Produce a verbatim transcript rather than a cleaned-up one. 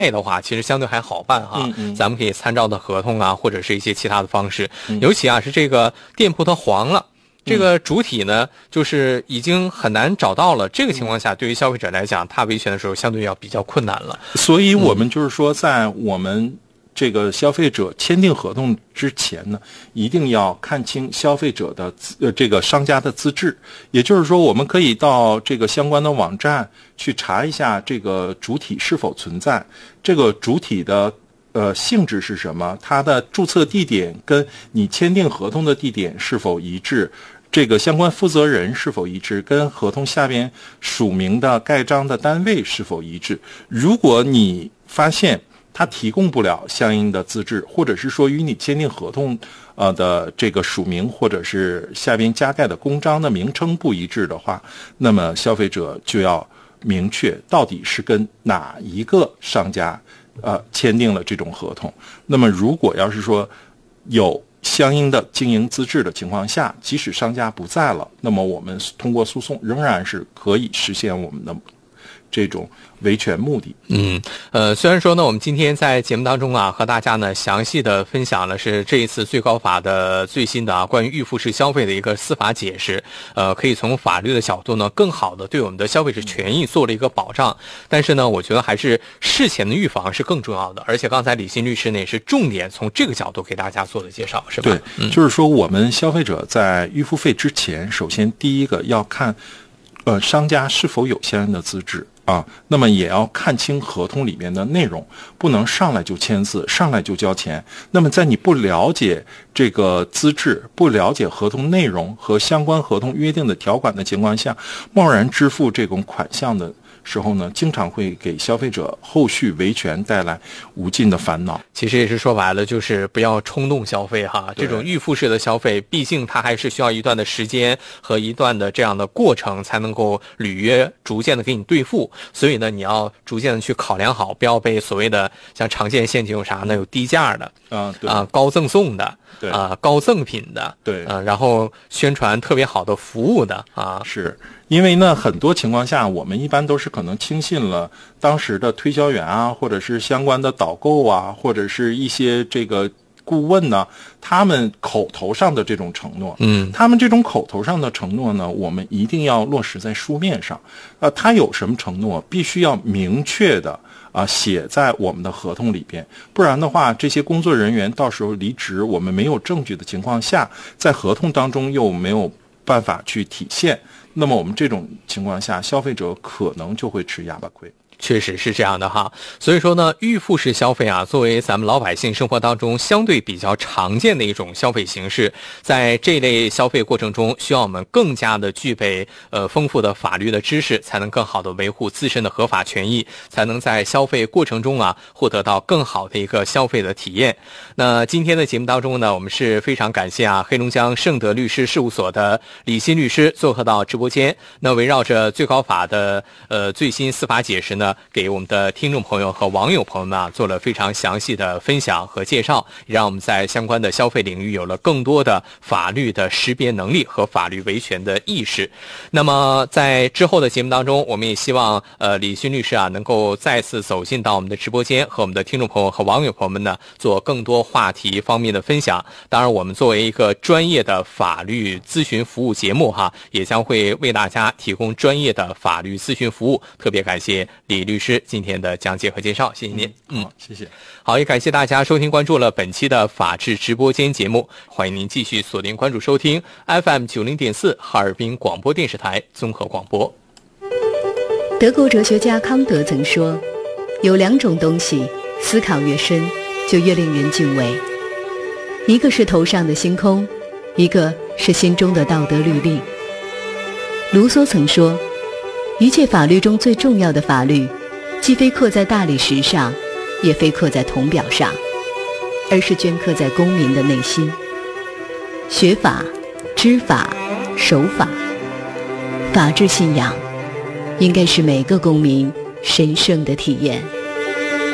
的话，其实相对还好办哈。 嗯嗯， 咱们可以参照的合同啊，或者是一些其他的方式。嗯、尤其啊是这个店铺它黄了。这个主体呢，就是已经很难找到了。这个情况下，对于消费者来讲，他维权的时候相对要比较困难了。 所以我们就是说，在我们这个消费者签订合同之前呢，一定要看清消费者的呃这个商家的资质。也就是说，我们可以到这个相关的网站去查一下这个主体是否存在，这个主体的呃，性质是什么？它的注册地点跟你签订合同的地点是否一致？这个相关负责人是否一致？跟合同下边署名的盖章的单位是否一致？如果你发现他提供不了相应的资质，或者是说与你签订合同呃的这个署名或者是下边加盖的公章的名称不一致的话，那么消费者就要明确到底是跟哪一个商家呃，签订了这种合同。那么如果要是说有相应的经营资质的情况下，即使商家不在了，那么我们通过诉讼仍然是可以实现我们的这种维权目的。 嗯，呃，虽然说呢，我们今天在节目当中啊，和大家呢详细的分享了是这一次最高法的最新的啊关于预付式消费的一个司法解释，呃，可以从法律的角度呢，更好的对我们的消费者权益做了一个保障。但是呢，我觉得还是事前的预防是更重要的。而且刚才李欣律师呢也是重点从这个角度给大家做的介绍，是吧？ 对，嗯、就是说我们消费者在预付费之前，首先第一个要看，呃，商家是否有相应的资质。啊，那么也要看清合同里面的内容，不能上来就签字，上来就交钱。那么在你不了解这个资质、不了解合同内容和相关合同约定的条款的情况下，贸然支付这种款项的时候呢，经常会给消费者后续维权带来无尽的烦恼。 其实也是说白了，就是不要冲动消费哈。这种预付式的消费，毕竟它还是需要一段的时间和一段的这样的过程，才能够履约逐渐的给你兑付。所以呢，你要逐渐的去考量好，不要被所谓的像常见陷阱有啥呢？有低价的啊，对啊，高赠送的。 对啊，高赠品的， 对啊，然后宣传特别好的服务的啊， 是因为呢，很多情况下我们一般都是可能轻信了当时的推销员啊，或者是相关的导购啊，或者是一些这个顾问呢，他们口头上的这种承诺， 嗯， 他们这种口头上的承诺呢，我们一定要落实在书面上。呃，他有什么承诺，必须要明确的。啊，写在我们的合同里边，不然的话，这些工作人员到时候离职，我们没有证据的情况下，在合同当中又没有办法去体现，那么我们这种情况下，消费者可能就会吃哑巴亏。 确实是这样的哈，所以说呢，预付式消费啊，作为咱们老百姓生活当中相对比较常见的一种消费形式，在这类消费过程中，需要我们更加的具备呃丰富的法律的知识，才能更好的维护自身的合法权益，才能在消费过程中啊获得到更好的一个消费的体验。那今天的节目当中呢，我们是非常感谢啊黑龙江盛德律师事务所的李欣律师做客到直播间。那围绕着最高法的呃最新司法解释呢，给我们的听众朋友和网友朋友们啊做了非常详细的分享和介绍，也让我们在相关的消费领域有了更多的法律的识别能力和法律维权的意识。那么在之后的节目当中，我们也希望呃李勋律师啊能够再次走进到我们的直播间，和我们的听众朋友和网友朋友们呢做更多话题方面的分享。当然我们作为一个专业的法律咨询服务节目哈，也将会为大家提供专业的法律咨询服务。特别感谢李律师今天的讲解和介绍，谢谢您。 嗯，好，谢谢。 好，也感谢大家收听关注了本期的法治直播间节目，欢迎您继续锁定关注收听 F M 九零点四 哈尔滨广播电视台综合广播。 德国哲学家康德曾说，有两种东西思考越深就越令人敬畏，一个是头上的星空，一个是心中的道德律令。卢梭曾说，一切法律中最重要的法律，既非刻在大理石上，也非刻在铜表上，而是镌刻在公民的内心。学法、知法、守法，法治信仰应该是每个公民神圣的体验。